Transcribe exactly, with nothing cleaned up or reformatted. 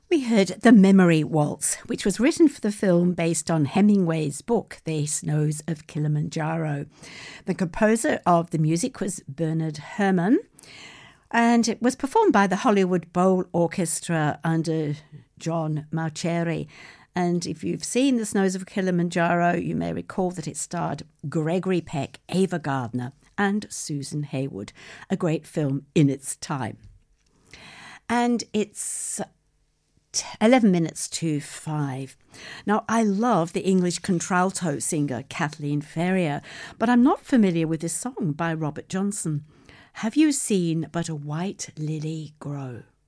We heard The Memory Waltz, which was written for the film based on Hemingway's book, The Snows of Kilimanjaro. The composer of the music was Bernard Herrmann, and it was performed by the Hollywood Bowl Orchestra under John Mauceri. And if you've seen The Snows of Kilimanjaro, you may recall that it starred Gregory Peck, Ava Gardner, and Susan Hayward, a great film in its time. And it's eleven minutes to five. Now, I love the English contralto singer Kathleen Ferrier, but I'm not familiar with this song by Robert Johnson. Have you seen But a White Lily Grow?